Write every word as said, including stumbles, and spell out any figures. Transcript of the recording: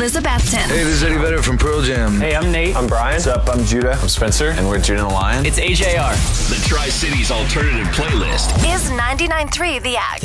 Elizabethton. Hey, this is Eddie Vedder from Pearl Jam. Hey, I'm Nate. I'm Brian. What's up? I'm Judah. I'm Spencer, and we're Judah and the Lion. It's A J R. The Tri-Cities Alternative Playlist Is ninety-nine point three The Act.